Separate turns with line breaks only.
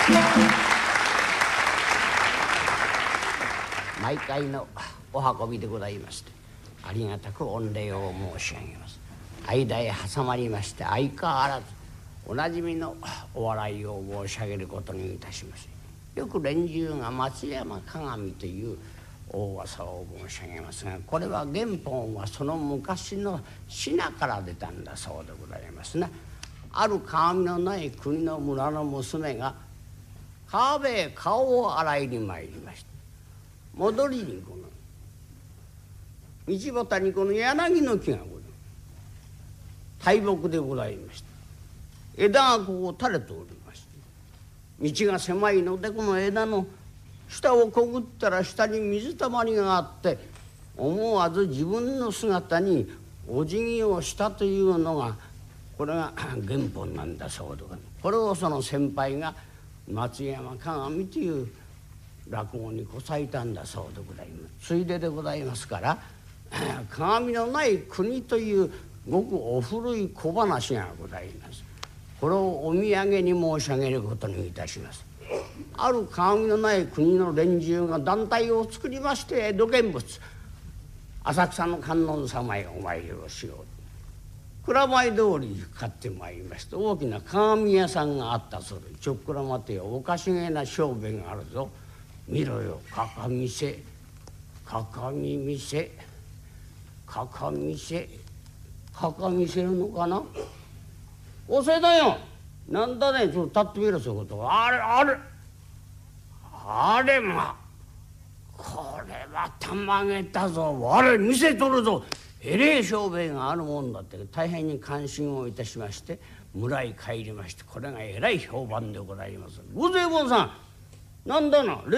毎回のお運びでございまして、ありがたく御礼を申し上げます。間へ挟まりまして相変わらずおなじみのお笑いを申し上げることにいたします。よく連中が松山鏡という大噂を申し上げますが、これは原本はその昔の品から出たんだそうでございますね。ある鏡のない国の村の娘が川辺へ顔を洗いに参りました。戻りにこの道端にこの柳の木がございます。大木でございました。枝がこう垂れておりまして、道が狭いのでこの枝の下をこぐったら下に水たまりがあって、思わず自分の姿にお辞儀をしたというのがこれが原本なんだそうでございます。これをその先輩が松山鏡という落語にこさえたんだそうでございます。ついででございますから鏡のない国というごくお古い小話がございます。これをお土産に申し上げることにいたします。ある鏡のない国の連中が団体を作りまして、江戸見物浅草の観音様へお参りをしよう。蔵前通りに買ってまいりまして、大きな鏡屋さんがあったそうで、ちょっくら待てよ、おかしげな商売があるぞ。見ろよ、かかみせかかみ店かかみせかかみせるのかな。おせだよ、なんだね、ちょっと立ってみろ。そういうこと。あれま、これはたまげたぞ。あれ見せとるぞ。えれえ商売があるもんだって大変に感心をいたしまして、村へ帰りまして、これがえらい評判でございます。御前坊さん、なんだな、